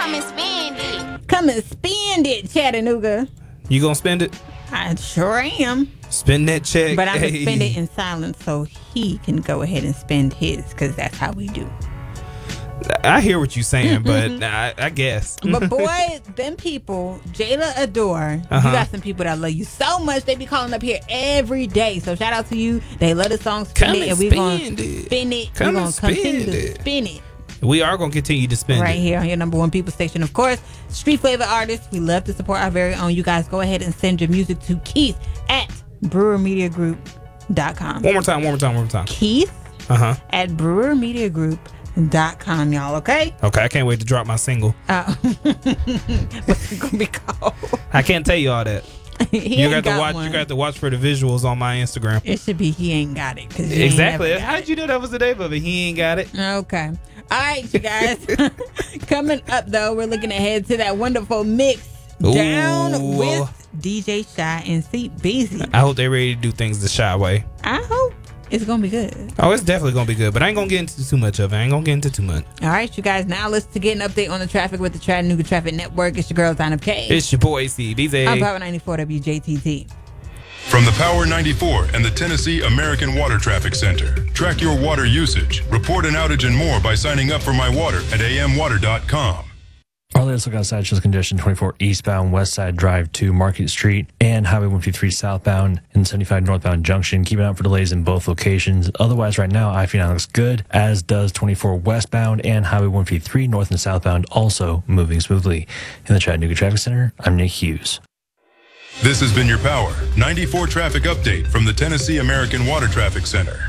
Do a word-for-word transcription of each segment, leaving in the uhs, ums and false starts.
Come and spend it. Come and spend it, Chattanooga. You gonna spend it? I sure am. Spend that check. But I'm going to Hey. spend it in silence so he can go ahead and spend his, because that's how we do. I hear what you're saying, but I, I guess. But boy, them people, Jayla Adore, Uh-huh. you got some people that love you so much. They be calling up here every day. So shout out to you. They love the song Spin Come It. And And we're going spend to it. spin it. Come We're and going to continue spend to it. spin it. We are going to continue to spend Right it. here on your number one people station. Of course, Street Flavor Artists. We love to support our very own. You guys go ahead and send your music to Keith at brewer media group dot com. One more time, one more time, one more time. Keith Uh-huh. at brewer media group dot com, y'all, okay? Okay, I can't wait to drop my single. Uh, what's it gonna be called? I can't tell you all that. He You ain't got to got watch. one. You got to watch for the visuals on my Instagram. It should be he ain't got it. Cause Exactly. How did you know that was the name of it? He ain't got it. Okay. All right, you guys. Coming up, though, we're looking ahead to that wonderful mix down Ooh. with D J Shy and C Busy. I hope they're ready to do things the shy way. I hope it's going to be good. Oh, it's definitely going to be good, but I ain't going to get into too much of it. I ain't going to get into too much. All right, you guys. Now let's to get an update on the traffic with the Chattanooga Traffic Network. It's your girl, Dinah K. It's your boy, C B Z. I'm Power ninety-four W J T T. From the Power ninety-four and the Tennessee American Water Traffic Center. Track your water usage, report an outage and more by signing up for My Water at a m water dot com. Our latest look outside shows condition twenty-four eastbound West Side Drive to Market Street and Highway one fifty-three southbound and seventy-five northbound junction. Keep an eye out for delays in both locations. Otherwise, right now, I fifty-nine looks good, as does twenty-four westbound and Highway one fifty-three north and southbound also moving smoothly. In the Chattanooga Traffic Center, I'm Nick Hughes. This has been your Power ninety-four traffic update from the Tennessee American Water Traffic Center.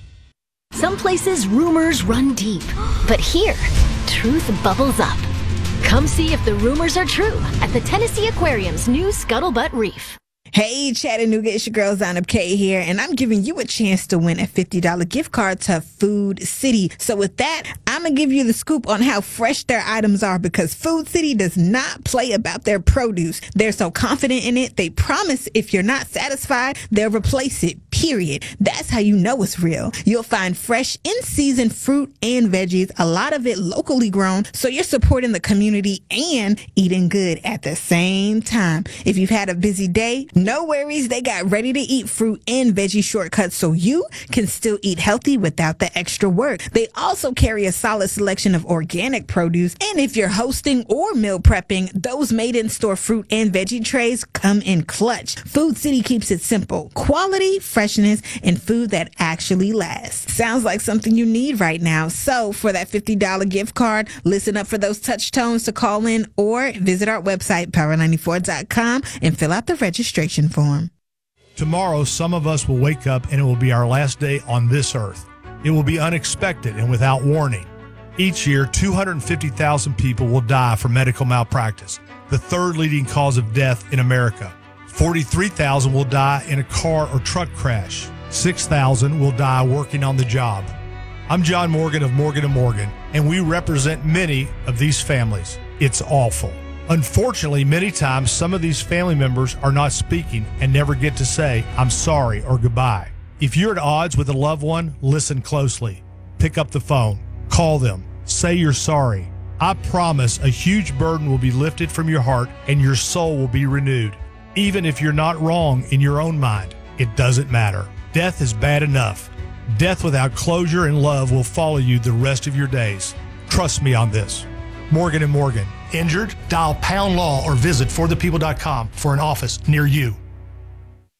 Some places rumors run deep, but here, truth bubbles up. Come see if the rumors are true at the Tennessee Aquarium's new Scuttlebutt Reef. Hey, Chattanooga, it's your girl, Zainab K here, and I'm giving you a chance to win a fifty dollars gift card to Food City. So with that, I'm going to give you the scoop on how fresh their items are, because Food City does not play about their produce. They're so confident in it, they promise if you're not satisfied, they'll replace it, period. That's how you know it's real. You'll find fresh, in-season fruit and veggies, a lot of it locally grown, so you're supporting the community and eating good at the same time. If you've had a busy day, no worries, they got ready-to-eat fruit and veggie shortcuts so you can still eat healthy without the extra work. They also carry a solid selection of organic produce, and if you're hosting or meal prepping, those made-in-store fruit and veggie trays come in clutch. Food City keeps it simple. Quality, freshness, and food that actually lasts. Sounds like something you need right now. So for that fifty dollars gift card, listen up for those touch tones to call in or visit our website, power ninety-four dot com, and fill out the registration form. Tomorrow, some of us will wake up and it will be our last day on this earth. It will be unexpected and without warning. Each year, two hundred fifty thousand people will die from medical malpractice, the third leading cause of death in America. forty-three thousand will die in a car or truck crash. six thousand will die working on the job. I'm John Morgan of Morgan and Morgan, and we represent many of these families. It's awful. Unfortunately, many times some of these family members are not speaking and never get to say, I'm sorry or goodbye. If you're at odds with a loved one, listen closely. Pick up the phone. Call them. Say you're sorry. I promise a huge burden will be lifted from your heart and your soul will be renewed. Even if you're not wrong in your own mind, it doesn't matter. Death is bad enough. Death without closure and love will follow you the rest of your days. Trust me on this. Morgan and Morgan. Injured? Dial pound law or visit for the people dot com for an office near you.